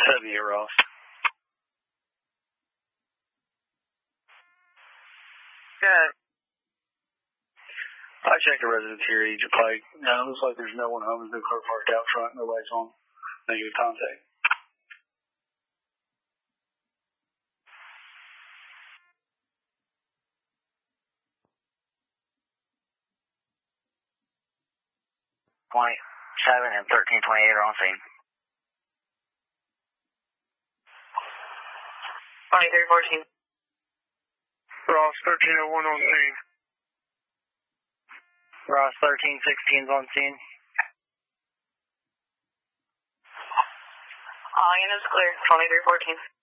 78 Ross. Good. I checked the residence here, Egypt Pike. No, it looks like there's no one home. There's no car parked out front. Nobody's on negative contact. .7 and 1328 are on scene. 2314. Ross 1301 on scene. Ross 1316 is on scene. All units clear. 2314.